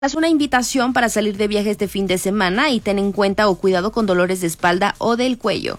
Haz una invitación para salir de viaje este fin de semana y ten en cuenta o cuidado con dolores de espalda o del cuello.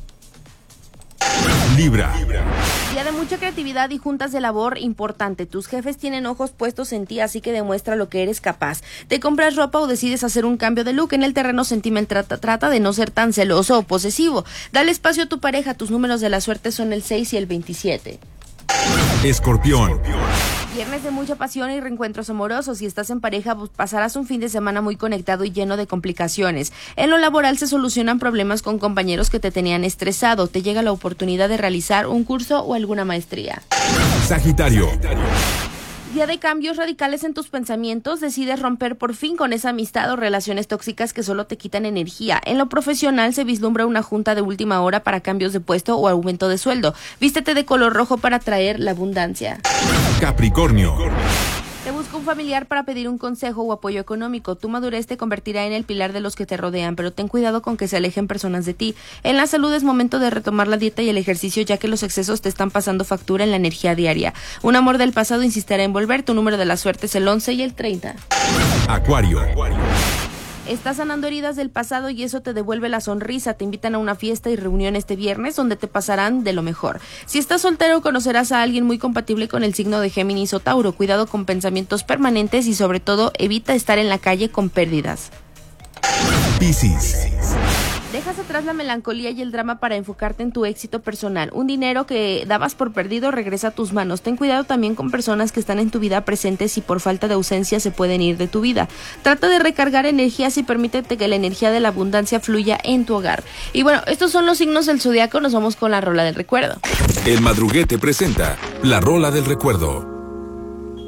Libra. Día de mucha creatividad y juntas de labor importante. Tus jefes tienen ojos puestos en ti, así que demuestra lo que eres capaz. Te compras ropa o decides hacer un cambio de look en el terreno sentimental. Trata de no ser tan celoso o posesivo. Dale espacio a tu pareja. Tus números de la suerte son el 6 y el 27. Escorpión. Viernes de mucha pasión y reencuentros amorosos. Si estás en pareja, pasarás un fin de semana muy conectado y lleno de complicaciones. En lo laboral se solucionan problemas con compañeros que te tenían estresado. Te llega la oportunidad de realizar un curso o alguna maestría. Sagitario. Día de cambios radicales en tus pensamientos. Decides romper por fin con esa amistad o relaciones tóxicas que solo te quitan energía. En lo profesional se vislumbra una junta de última hora para cambios de puesto o aumento de sueldo. Vístete de color rojo para traer la abundancia. Capricornio. Te busca un familiar para pedir un consejo o apoyo económico. Tu madurez te convertirá en el pilar de los que te rodean, pero ten cuidado con que se alejen personas de ti. En la salud es momento de retomar la dieta y el ejercicio, ya que los excesos te están pasando factura en la energía diaria. Un amor del pasado insistirá en volver. Tu número de la suerte es el 11 y el 30. Acuario. Estás sanando heridas del pasado y eso te devuelve la sonrisa. Te invitan a una fiesta y reunión este viernes donde te pasarán de lo mejor. Si estás soltero, conocerás a alguien muy compatible con el signo de Géminis o Tauro. Cuidado con pensamientos permanentes y sobre todo evita estar en la calle con pérdidas. Piscis. Dejas atrás la melancolía y el drama para enfocarte en tu éxito personal. Un dinero que dabas por perdido regresa a tus manos. Ten cuidado también con personas que están en tu vida presentes y por falta de ausencia se pueden ir de tu vida. Trata de recargar energías y permítete que la energía de la abundancia fluya en tu hogar. Y bueno, estos son los signos del zodiaco. Nos vamos con la rola del recuerdo. El Madruguete presenta la rola del recuerdo.